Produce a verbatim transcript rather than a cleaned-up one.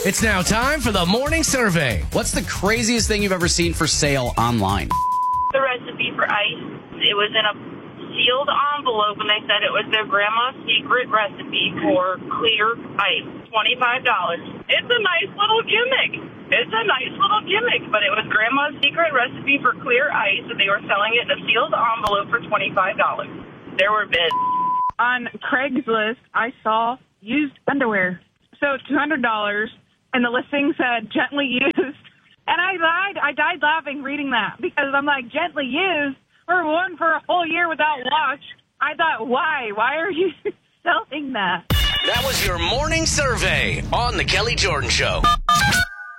It's now time for the morning survey. What's the craziest thing you've ever seen for sale online? The recipe for ice. It was in a sealed envelope, and they said it was their grandma's secret recipe for clear ice. twenty-five dollars. It's a nice little gimmick. It's a nice little gimmick, but it was grandma's secret recipe for clear ice, and they were selling it in a sealed envelope for twenty-five dollars. There were bids. On Craigslist, I saw used underwear. So two hundred dollars, and the listing said gently used. And I died, I died laughing reading that because I'm like, gently used? We're worn for a whole year without wash. I thought, why? Why are you selling that? That was your morning survey on The Kelly Jordan Show.